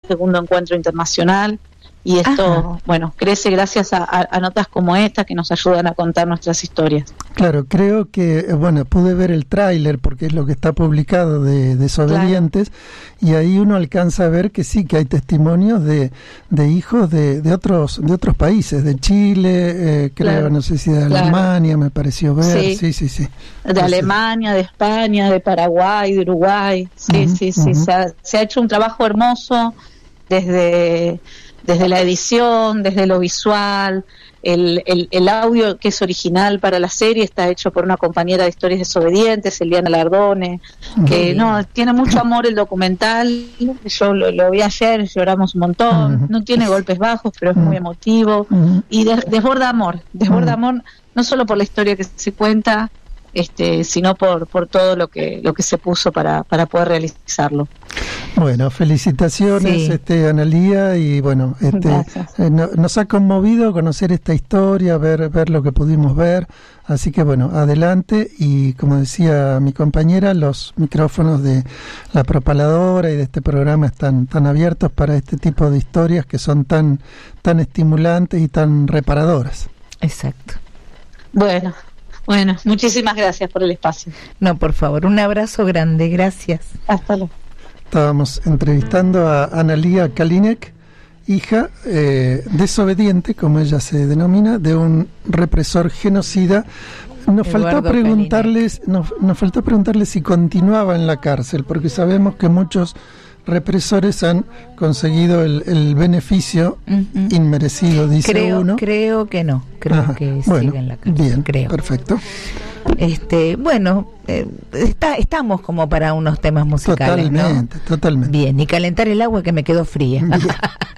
segundo encuentro internacional. Y esto, bueno, crece gracias a notas como esta que nos ayudan a contar nuestras historias. Claro, creo que, bueno, pude ver el tráiler porque es lo que está publicado de Desobedientes, claro. Y ahí uno alcanza a ver que sí, que hay testimonios de hijos de otros países, de Chile, creo, claro. No sé si de Alemania, claro. Me pareció ver, sí. De Alemania, de España, de Paraguay, de Uruguay, sí. Se ha hecho un trabajo hermoso desde la edición, desde lo visual, el audio que es original para la serie está hecho por una compañera de Historias Desobedientes, Eliana Lardone, que tiene mucho amor el documental. Yo lo vi ayer, lloramos un montón, no tiene golpes bajos, pero es muy emotivo, y desborda amor, no solo por la historia que se cuenta, sino por todo lo que se puso para poder realizarlo. Bueno, felicitaciones, Analía, y bueno, nos ha conmovido conocer esta historia, ver lo que pudimos ver, así que bueno, adelante, y como decía mi compañera, los micrófonos de La Propaladora y de este programa están abiertos para este tipo de historias que son tan estimulantes y tan reparadoras. Exacto. Bueno, muchísimas gracias por el espacio. No, por favor, un abrazo grande, gracias. Hasta luego. Estábamos entrevistando a Analía Kalinek, hija desobediente, como ella se denomina, de un represor genocida. Nos faltó preguntarles si continuaba en la cárcel, porque sabemos que muchos represores han conseguido el beneficio inmerecido, dice uno. Creo que no, creo que sigue en la cárcel. Bien, creo. Perfecto. Estamos como para unos temas musicales, totalmente. Bien, y calentar el agua que me quedó fría.